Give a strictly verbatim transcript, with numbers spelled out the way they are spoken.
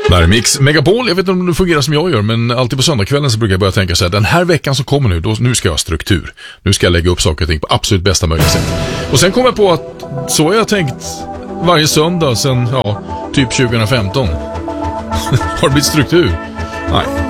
Där är Mix Megapol. Jag vet inte om det fungerar som jag gör, men alltid på söndagskvällen så brukar jag börja tänka så här: den här veckan som kommer nu, då, nu ska jag ha struktur. Nu ska jag lägga upp saker och ting på absolut bästa möjliga sätt. Och sen kom jag på att så har jag tänkt varje söndag sen, ja, typ tjugo femton. Har det blivit struktur? Nej.